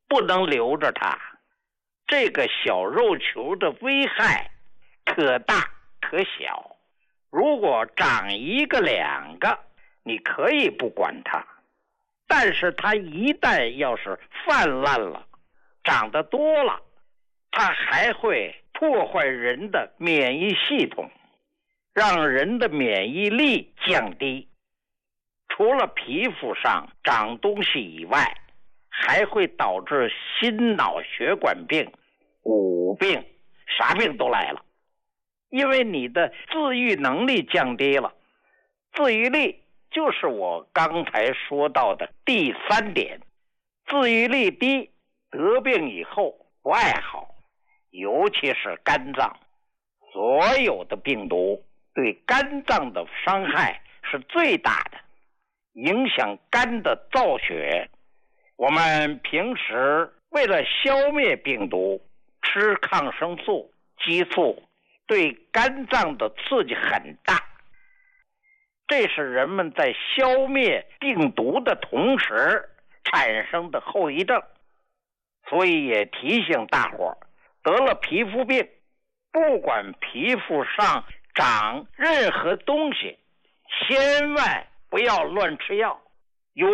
不能留着它。这个小肉球的危害可大可小，如果长一个两个，你可以不管它，但是它一旦要是泛滥了，长得多了，它还会破坏人的免疫系统，让人的免疫力降低。除了皮肤上长东西以外，还会导致心脑血管病、骨病，啥病都来了。因为你的自愈能力降低了。自愈力就是我刚才说到的第3点，自愈力低，得病以后不爱好，尤其是肝脏。所有的病毒对肝脏的伤害是最大的，影响肝的造血。我们平时为了消灭病毒，吃抗生素、激素，对肝脏的刺激很大。这是人们在消灭病毒的同时产生的后遗症。所以也提醒大伙儿，得了皮肤病，不管皮肤上长任何东西，千万不要乱吃药。有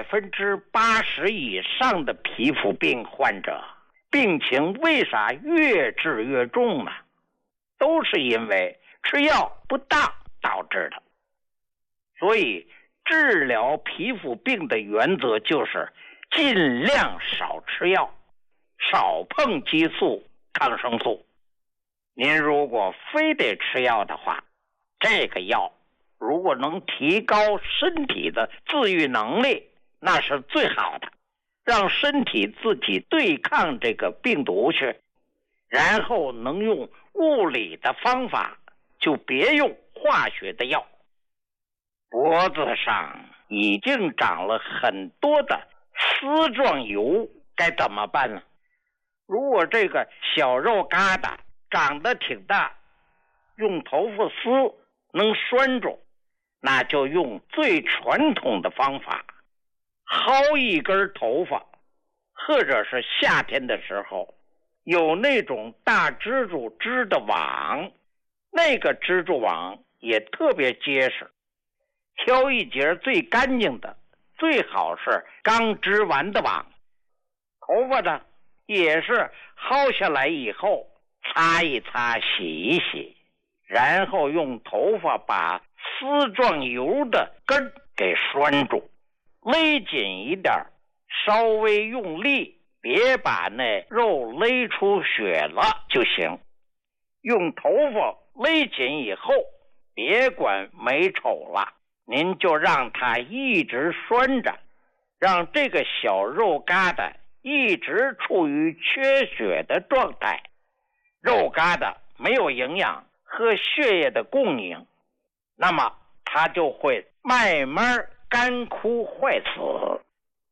80%以上的皮肤病患者，病情为啥越治越重呢？都是因为吃药不当导致的。所以治疗皮肤病的原则就是尽量少吃药，少碰激素、抗生素。您如果非得吃药的话，这个药如果能提高身体的自愈能力，那是最好的，让身体自己对抗这个病毒去，然后能用物理的方法，就别用化学的药。脖子上已经长了很多的丝状疣，该怎么办呢？如果这个小肉疙瘩长得挺大，用头发丝能拴住，那就用最传统的方法，薅一根头发，或者是夏天的时候有那种大蜘蛛织的网，那个蜘蛛网也特别结实，挑一节最干净的，最好是刚织完的网。头发呢也是薅下来以后擦一擦，洗一洗，然后用头发把丝状疣的根给拴住，勒紧一点，稍微用力，别把那肉勒出血了就行。用头发勒紧以后，别管美丑了，您就让它一直拴着，让这个小肉疙瘩一直处于缺血的状态。肉疙瘩没有营养和血液的供应，那么它就会慢慢干枯坏死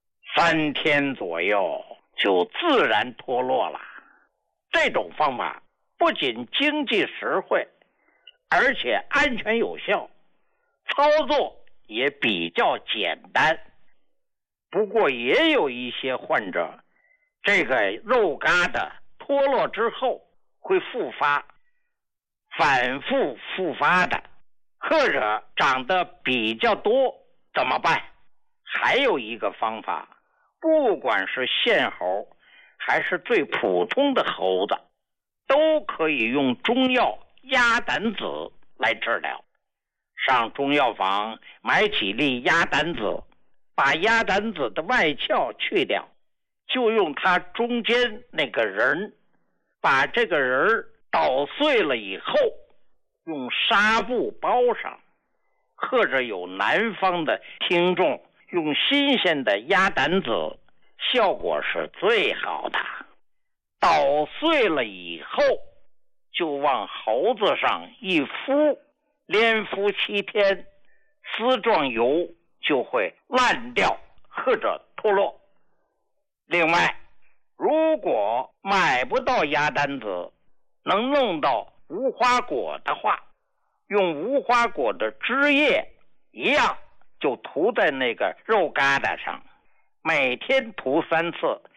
，3天左右就自然脱落了。这种方法不仅经济实惠，而且安全有效，操作也比较简单。不过也有一些患者，这个肉疙瘩脱落之后会复发，反复复发的，或者长得比较多，怎么办？还有一个方法，不管是线猴还是最普通的猴子，都可以用中药鸭胆子来治疗。上中药房买几粒鸭胆子，把鸭胆子的外壳去掉，就用它中间那个仁，把这个仁捣碎了以后，用纱布包上，或者有南方的听众用新鲜的鸭胆子，效果是最好的。捣碎了以后，就往猴子上一敷，连敷7天，丝状疣就会烂掉或者脱落。另外，如果买不到鸭胆子，能弄到无花果的话，用无花果的汁液一样，就涂在那个肉疙瘩上，每天涂3次，